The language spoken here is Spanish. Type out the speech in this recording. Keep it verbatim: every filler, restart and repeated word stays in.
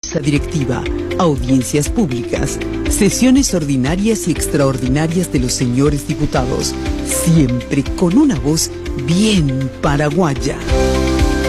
mesa directiva, audiencias públicas, sesiones ordinarias y extraordinarias de los señores diputados, siempre con una voz bien paraguaya.